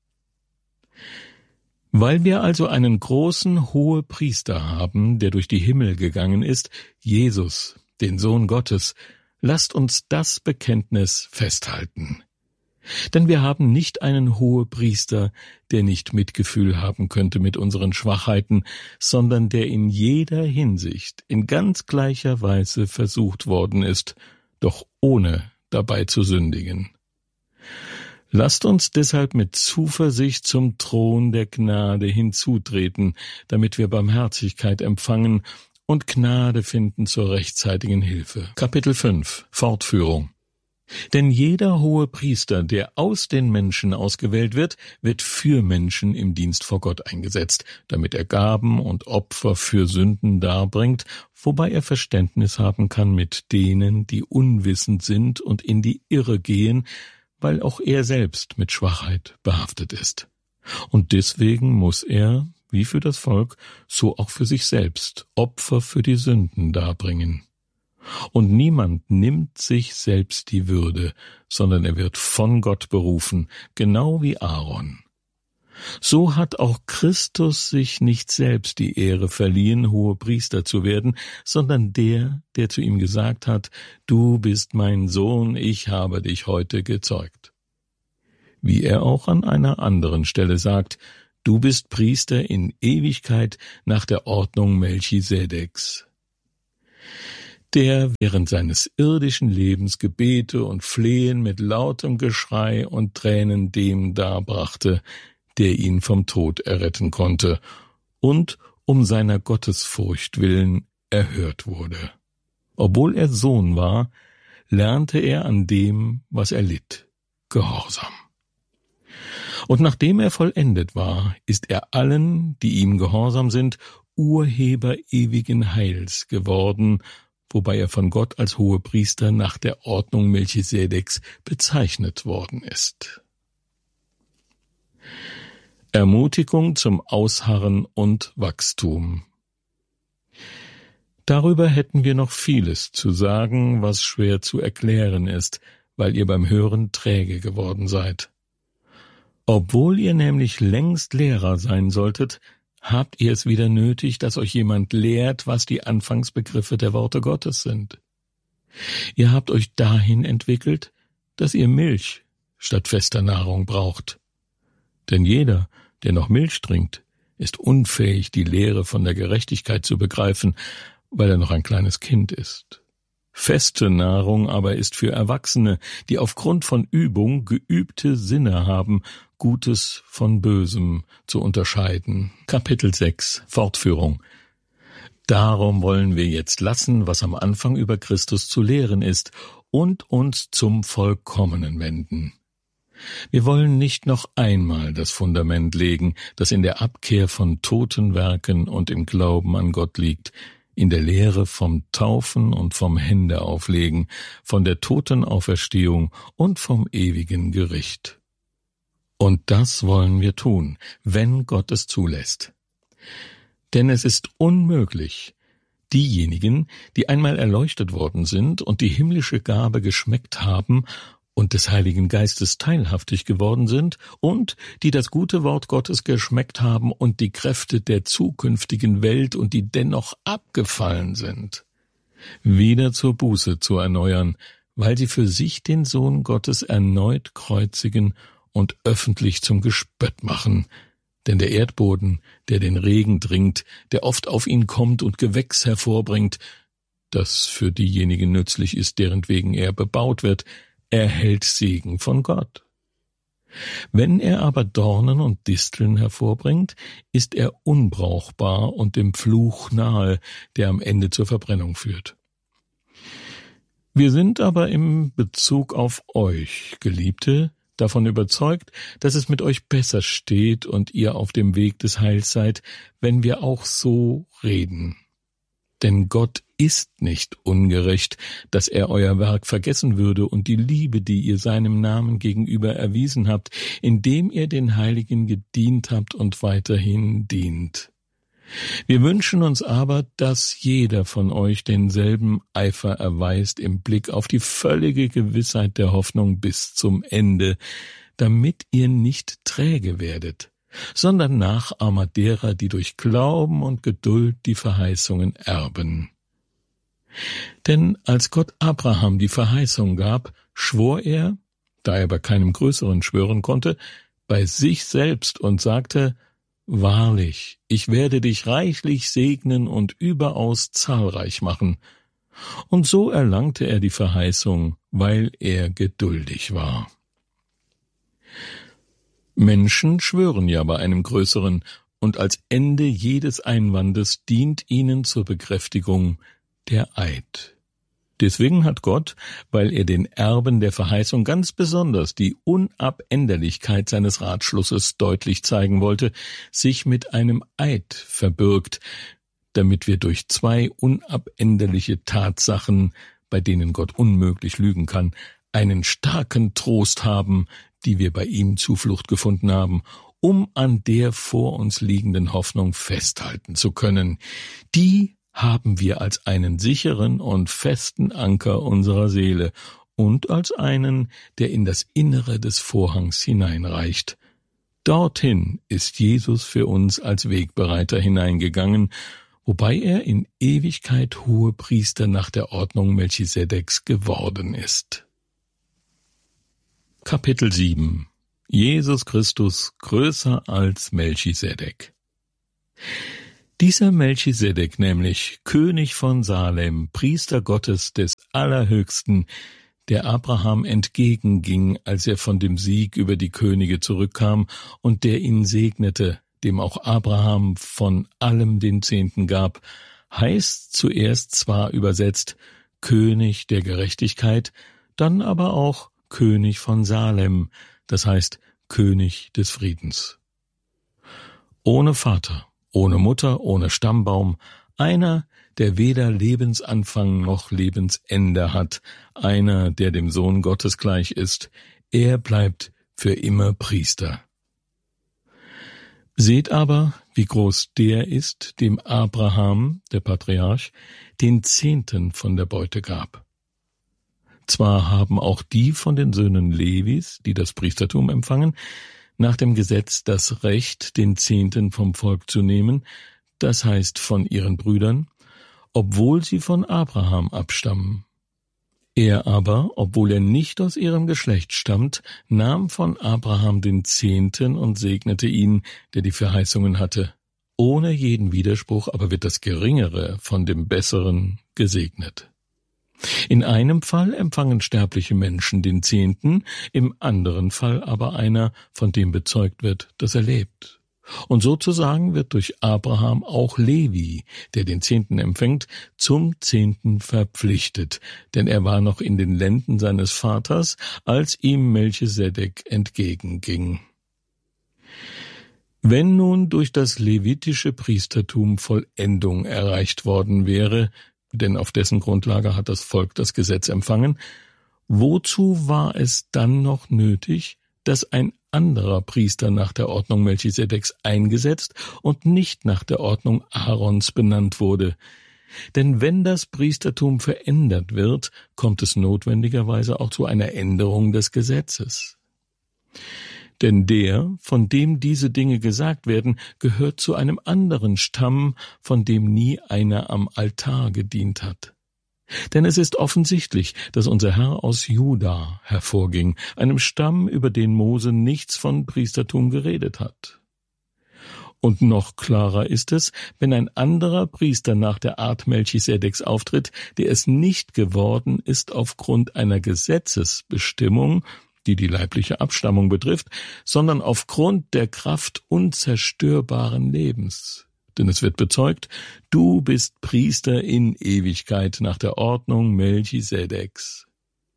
Weil wir also einen großen Hohepriester haben, der durch die Himmel gegangen ist, Jesus, den Sohn Gottes, lasst uns das Bekenntnis festhalten. Denn wir haben nicht einen Hohepriester, der nicht Mitgefühl haben könnte mit unseren Schwachheiten, sondern der in jeder Hinsicht in ganz gleicher Weise versucht worden ist, doch ohne dabei zu sündigen. Lasst uns deshalb mit Zuversicht zum Thron der Gnade hinzutreten, damit wir Barmherzigkeit empfangen und Gnade finden zur rechtzeitigen Hilfe. Kapitel fünf. Fortführung. Denn jeder hohe Priester, der aus den Menschen ausgewählt wird, wird für Menschen im Dienst vor Gott eingesetzt, damit er Gaben und Opfer für Sünden darbringt, wobei er Verständnis haben kann mit denen, die unwissend sind und in die Irre gehen, weil auch er selbst mit Schwachheit behaftet ist. Und deswegen muss er, wie für das Volk, so auch für sich selbst Opfer für die Sünden darbringen. Und niemand nimmt sich selbst die Würde, sondern er wird von Gott berufen, genau wie Aaron. So hat auch Christus sich nicht selbst die Ehre verliehen, Hohepriester zu werden, sondern der, der zu ihm gesagt hat, »Du bist mein Sohn, ich habe dich heute gezeugt.« Wie er auch an einer anderen Stelle sagt, »Du bist Priester in Ewigkeit nach der Ordnung Melchisedeks«, der während seines irdischen Lebens Gebete und Flehen mit lautem Geschrei und Tränen dem darbrachte, der ihn vom Tod erretten konnte und um seiner Gottesfurcht willen erhört wurde. Obwohl er Sohn war, lernte er an dem, was er litt, Gehorsam. Und nachdem er vollendet war, ist er allen, die ihm gehorsam sind, Urheber ewigen Heils geworden, wobei er von Gott als Hohepriester nach der Ordnung Melchisedeks bezeichnet worden ist. Ermutigung zum Ausharren und Wachstum. Darüber hätten wir noch vieles zu sagen, was schwer zu erklären ist, weil ihr beim Hören träge geworden seid. Obwohl ihr nämlich längst Lehrer sein solltet, habt ihr es wieder nötig, dass euch jemand lehrt, was die Anfangsbegriffe der Worte Gottes sind. Ihr habt euch dahin entwickelt, dass ihr Milch statt fester Nahrung braucht. Denn jeder, der noch Milch trinkt, ist unfähig, die Lehre von der Gerechtigkeit zu begreifen, weil er noch ein kleines Kind ist. Feste Nahrung aber ist für Erwachsene, die aufgrund von Übung geübte Sinne haben, Gutes von Bösem zu unterscheiden. Kapitel sechs, Fortführung. Darum wollen wir jetzt lassen, was am Anfang über Christus zu lehren ist, und uns zum Vollkommenen wenden. Wir wollen nicht noch einmal das Fundament legen, das in der Abkehr von toten Werken und im Glauben an Gott liegt, in der Lehre vom Taufen und vom Händeauflegen, von der Totenauferstehung und vom ewigen Gericht. Und das wollen wir tun, wenn Gott es zulässt. Denn es ist unmöglich, diejenigen, die einmal erleuchtet worden sind und die himmlische Gabe geschmeckt haben und des Heiligen Geistes teilhaftig geworden sind und die das gute Wort Gottes geschmeckt haben und die Kräfte der zukünftigen Welt und die dennoch abgefallen sind, wieder zur Buße zu erneuern, weil sie für sich den Sohn Gottes erneut kreuzigen und öffentlich zum Gespött machen. Denn der Erdboden, der den Regen dringt, der oft auf ihn kommt und Gewächs hervorbringt, das für diejenigen nützlich ist, deren wegen er bebaut wird, erhält Segen von Gott. Wenn er aber Dornen und Disteln hervorbringt, ist er unbrauchbar und dem Fluch nahe, der am Ende zur Verbrennung führt. Wir sind aber im Bezug auf euch, Geliebte, davon überzeugt, dass es mit euch besser steht und ihr auf dem Weg des Heils seid, wenn wir auch so reden. Denn Gott ist nicht ungerecht, dass er euer Werk vergessen würde und die Liebe, die ihr seinem Namen gegenüber erwiesen habt, indem ihr den Heiligen gedient habt und weiterhin dient. Wir wünschen uns aber, dass jeder von euch denselben Eifer erweist im Blick auf die völlige Gewissheit der Hoffnung bis zum Ende, damit ihr nicht träge werdet, sondern Nachahmer derer, die durch Glauben und Geduld die Verheißungen erben. Denn als Gott Abraham die Verheißung gab, schwor er, da er bei keinem Größeren schwören konnte, bei sich selbst und sagte, »Wahrlich, ich werde dich reichlich segnen und überaus zahlreich machen.« Und so erlangte er die Verheißung, weil er geduldig war. Menschen schwören ja bei einem Größeren, und als Ende jedes Einwandes dient ihnen zur Bekräftigung der Eid. Deswegen hat Gott, weil er den Erben der Verheißung ganz besonders die Unabänderlichkeit seines Ratschlusses deutlich zeigen wollte, sich mit einem Eid verbürgt, damit wir durch zwei unabänderliche Tatsachen, bei denen Gott unmöglich lügen kann, einen starken Trost haben, die wir bei ihm Zuflucht gefunden haben, um an der vor uns liegenden Hoffnung festhalten zu können. Die haben wir als einen sicheren und festen Anker unserer Seele und als einen, der in das Innere des Vorhangs hineinreicht, Dorthin ist Jesus für uns als Wegbereiter hineingegangen, wobei er in Ewigkeit Hohepriester nach der Ordnung Melchisedeks geworden ist. Kapitel sieben. Jesus Christus größer als Melchisedek. Dieser Melchisedek, nämlich König von Salem, Priester Gottes des Allerhöchsten, der Abraham entgegenging, als er von dem Sieg über die Könige zurückkam, und der ihn segnete, dem auch Abraham von allem den Zehnten gab, heißt zuerst zwar übersetzt König der Gerechtigkeit, dann aber auch König von Salem, das heißt König des Friedens. Ohne Vater, ohne Mutter, ohne Stammbaum, einer, der weder Lebensanfang noch Lebensende hat, einer, der dem Sohn Gottes gleich ist, er bleibt für immer Priester. Seht aber, wie groß der ist, dem Abraham, der Patriarch, den Zehnten von der Beute gab. Zwar haben auch die von den Söhnen Levis, die das Priestertum empfangen, nach dem Gesetz das Recht, den Zehnten vom Volk zu nehmen, das heißt von ihren Brüdern, obwohl sie von Abraham abstammen. Er aber, obwohl er nicht aus ihrem Geschlecht stammt, nahm von Abraham den Zehnten und segnete ihn, der die Verheißungen hatte. Ohne jeden Widerspruch aber wird das Geringere von dem Besseren gesegnet. In einem Fall empfangen sterbliche Menschen den Zehnten, im anderen Fall aber einer, von dem bezeugt wird, dass er lebt. Und sozusagen wird durch Abraham auch Levi, der den Zehnten empfängt, zum Zehnten verpflichtet, denn er war noch in den Lenden seines Vaters, als ihm Melchisedek entgegenging. Wenn nun durch das levitische Priestertum Vollendung erreicht worden wäre, denn auf dessen Grundlage hat das Volk das Gesetz empfangen, wozu war es dann noch nötig, dass ein anderer Priester nach der Ordnung Melchisedeks eingesetzt und nicht nach der Ordnung Aarons benannt wurde? Denn wenn das Priestertum verändert wird, kommt es notwendigerweise auch zu einer Änderung des Gesetzes. Denn der, von dem diese Dinge gesagt werden, gehört zu einem anderen Stamm, von dem nie einer am Altar gedient hat. Denn es ist offensichtlich, dass unser Herr aus Juda hervorging, einem Stamm, über den Mose nichts von Priestertum geredet hat. Und noch klarer ist es, wenn ein anderer Priester nach der Art Melchisedeks auftritt, der es nicht geworden ist aufgrund einer Gesetzesbestimmung, die die leibliche Abstammung betrifft, sondern aufgrund der Kraft unzerstörbaren Lebens. Denn es wird bezeugt, du bist Priester in Ewigkeit nach der Ordnung Melchisedeks.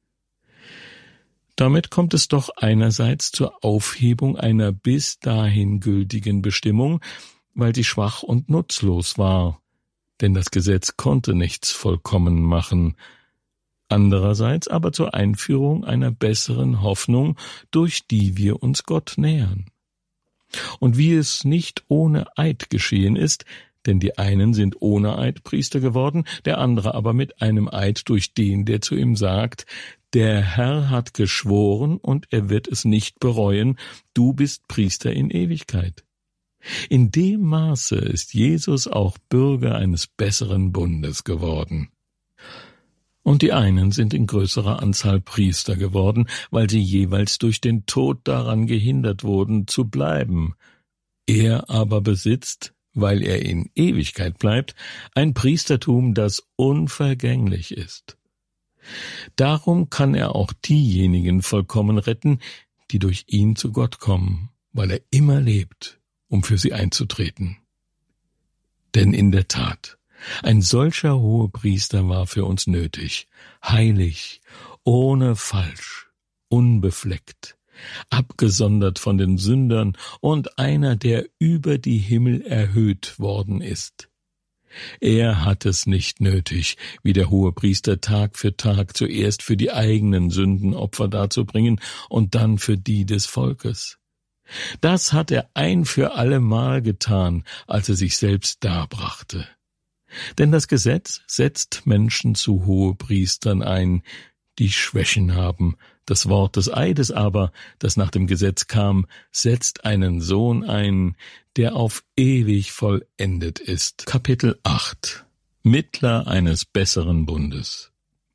Damit kommt es doch einerseits zur Aufhebung einer bis dahin gültigen Bestimmung, weil sie schwach und nutzlos war, denn das Gesetz konnte nichts vollkommen machen. Andererseits aber zur Einführung einer besseren Hoffnung, durch die wir uns Gott nähern. Und wie es nicht ohne Eid geschehen ist, denn die einen sind ohne Eid Priester geworden, der andere aber mit einem Eid durch den, der zu ihm sagt, der Herr hat geschworen und er wird es nicht bereuen, du bist Priester in Ewigkeit. In dem Maße ist Jesus auch Bürger eines besseren Bundes geworden. Und die einen sind in größerer Anzahl Priester geworden, weil sie jeweils durch den Tod daran gehindert wurden, zu bleiben. Er aber besitzt, weil er in Ewigkeit bleibt, ein Priestertum, das unvergänglich ist. Darum kann er auch diejenigen vollkommen retten, die durch ihn zu Gott kommen, weil er immer lebt, um für sie einzutreten. Denn in der Tat, ein solcher Hohepriester war für uns nötig, heilig, ohne Falsch, unbefleckt, abgesondert von den Sündern und einer, der über die Himmel erhöht worden ist. Er hat es nicht nötig, wie der Hohepriester Tag für Tag zuerst für die eigenen Sünden Opfer darzubringen und dann für die des Volkes. Das hat er ein für allemal getan, als er sich selbst darbrachte. Denn das Gesetz setzt Menschen zu Hohepriestern ein, die Schwächen haben. Das Wort des Eides aber, das nach dem Gesetz kam, setzt einen Sohn ein, der auf ewig vollendet ist. Kapitel acht. Mittler eines besseren Bundes.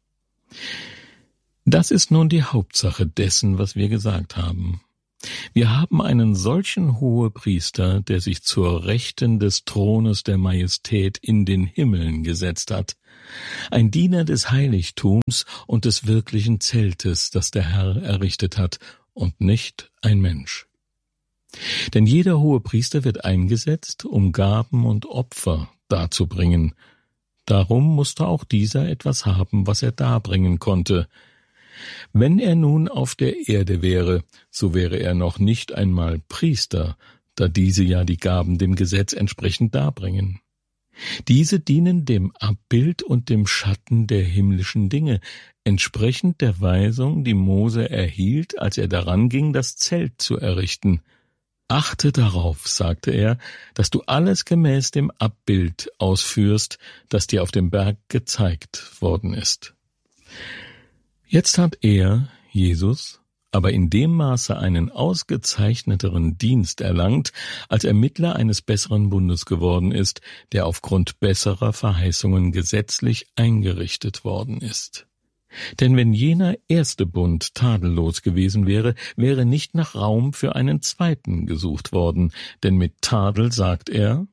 Das ist nun die Hauptsache dessen, was wir gesagt haben. Wir haben einen solchen Hohepriester, der sich zur Rechten des Thrones der Majestät in den Himmeln gesetzt hat, ein Diener des Heiligtums und des wirklichen Zeltes, das der Herr errichtet hat, und nicht ein Mensch. Denn jeder Hohepriester wird eingesetzt, um Gaben und Opfer darzubringen. Darum musste auch dieser etwas haben, was er darbringen konnte. Wenn er nun auf der Erde wäre, so wäre er noch nicht einmal Priester, da diese ja die Gaben dem Gesetz entsprechend darbringen. Diese dienen dem Abbild und dem Schatten der himmlischen Dinge, entsprechend der Weisung, die Mose erhielt, als er daran ging, das Zelt zu errichten. Achte darauf, sagte er, dass du alles gemäß dem Abbild ausführst, das dir auf dem Berg gezeigt worden ist. Jetzt hat er, Jesus, aber in dem Maße einen ausgezeichneteren Dienst erlangt, als er Mittler eines besseren Bundes geworden ist, der aufgrund besserer Verheißungen gesetzlich eingerichtet worden ist. Denn wenn jener erste Bund tadellos gewesen wäre, wäre nicht nach Raum für einen zweiten gesucht worden, denn mit Tadel sagt er: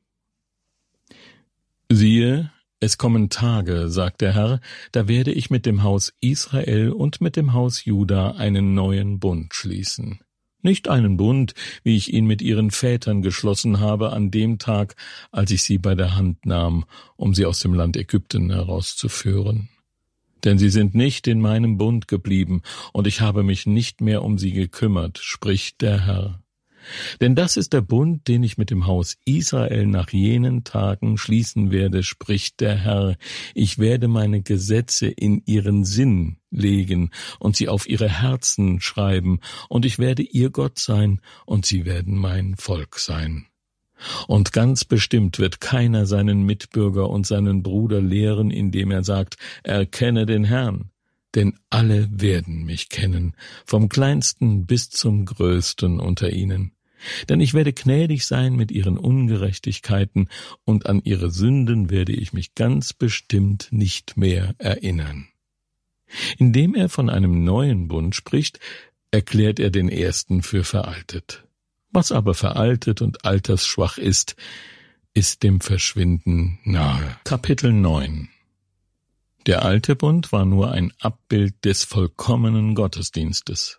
Siehe, es kommen Tage, sagt der Herr, da werde ich mit dem Haus Israel und mit dem Haus Juda einen neuen Bund schließen. Nicht einen Bund, wie ich ihn mit ihren Vätern geschlossen habe an dem Tag, als ich sie bei der Hand nahm, um sie aus dem Land Ägypten herauszuführen. Denn sie sind nicht in meinem Bund geblieben, und ich habe mich nicht mehr um sie gekümmert, spricht der Herr. Denn das ist der Bund, den ich mit dem Haus Israel nach jenen Tagen schließen werde, spricht der Herr. Ich werde meine Gesetze in ihren Sinn legen und sie auf ihre Herzen schreiben, und ich werde ihr Gott sein, und sie werden mein Volk sein. Und ganz bestimmt wird keiner seinen Mitbürger und seinen Bruder lehren, indem er sagt, erkenne den Herrn. Denn alle werden mich kennen, vom Kleinsten bis zum Größten unter ihnen. Denn ich werde gnädig sein mit ihren Ungerechtigkeiten, und an ihre Sünden werde ich mich ganz bestimmt nicht mehr erinnern. Indem er von einem neuen Bund spricht, erklärt er den ersten für veraltet. Was aber veraltet und altersschwach ist, ist dem Verschwinden nahe. Kapitel neun. Der alte Bund war nur ein Abbild des vollkommenen Gottesdienstes.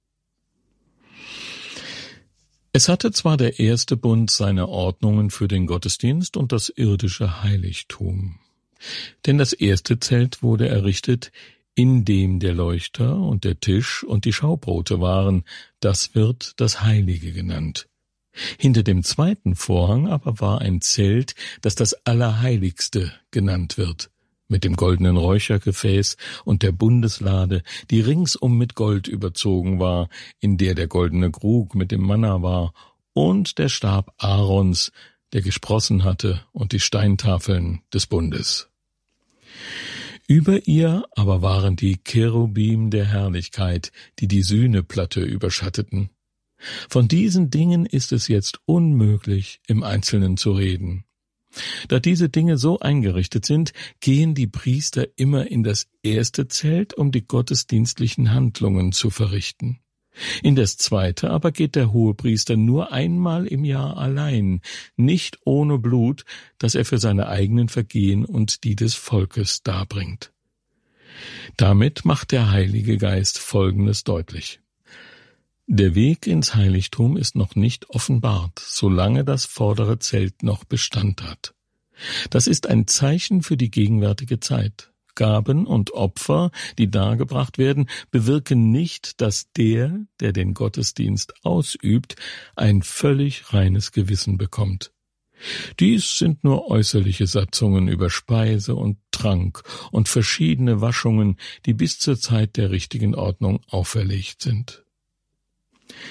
Es hatte zwar der erste Bund seine Ordnungen für den Gottesdienst und das irdische Heiligtum. Denn das erste Zelt wurde errichtet, in dem der Leuchter und der Tisch und die Schaubrote waren. Das wird das Heilige genannt. Hinter dem zweiten Vorhang aber war ein Zelt, das das Allerheiligste genannt wird, mit dem goldenen Räuchergefäß und der Bundeslade, die ringsum mit Gold überzogen war, in der der goldene Krug mit dem Manna war, und der Stab Aarons, der gesprossen hatte, und die Steintafeln des Bundes. Über ihr aber waren die Cherubim der Herrlichkeit, die die Sühneplatte überschatteten. Von diesen Dingen ist es jetzt unmöglich, im Einzelnen zu reden. Da diese Dinge so eingerichtet sind, gehen die Priester immer in das erste Zelt, um die gottesdienstlichen Handlungen zu verrichten. In das zweite aber geht der Hohepriester nur einmal im Jahr allein, nicht ohne Blut, das er für seine eigenen Vergehen und die des Volkes darbringt. Damit macht der Heilige Geist Folgendes deutlich. Der Weg ins Heiligtum ist noch nicht offenbart, solange das vordere Zelt noch Bestand hat. Das ist ein Zeichen für die gegenwärtige Zeit. Gaben und Opfer, die dargebracht werden, bewirken nicht, dass der, der den Gottesdienst ausübt, ein völlig reines Gewissen bekommt. Dies sind nur äußerliche Satzungen über Speise und Trank und verschiedene Waschungen, die bis zur Zeit der richtigen Ordnung auferlegt sind.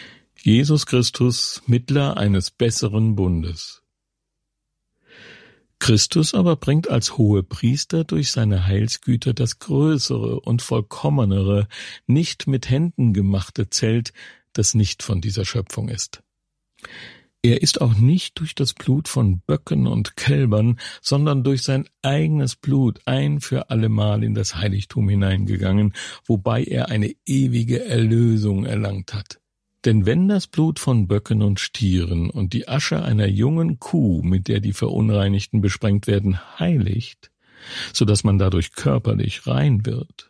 Jesus Christus, Mittler eines besseren Bundes. Christus aber bringt als Hohepriester durch seine Heilsgüter das größere und vollkommenere, nicht mit Händen gemachte Zelt, das nicht von dieser Schöpfung ist. Er ist auch nicht durch das Blut von Böcken und Kälbern, sondern durch sein eigenes Blut ein für allemal in das Heiligtum hineingegangen, wobei er eine ewige Erlösung erlangt hat. Denn wenn das Blut von Böcken und Stieren und die Asche einer jungen Kuh, mit der die Verunreinigten besprengt werden, heiligt, so dass man dadurch körperlich rein wird,